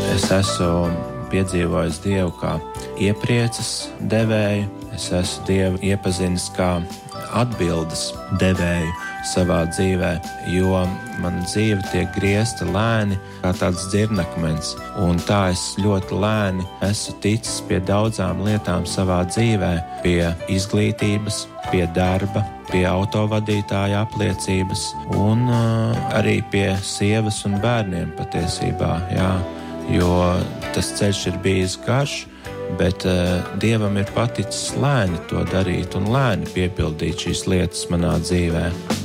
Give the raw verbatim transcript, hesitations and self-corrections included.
Es esmu piedzīvojis Dievu kā ieprieces devēju, es esmu Dievu iepazinis kā atbildes devēju savā dzīvē, jo mana dzīve tiek griezta lēni kā tāds dzirnakmens, un tā es ļoti lēni esmu ticis pie daudzām lietām savā dzīvē, pie izglītības, pie darba, pie autovadītāja apliecības un uh, arī pie sievas un bērniem patiesībā, jā. Jo tas ceļš ir bijis garš, bet uh, Dievam ir paticis lēni to darīt un lēni piepildīt šīs lietas manā dzīvē.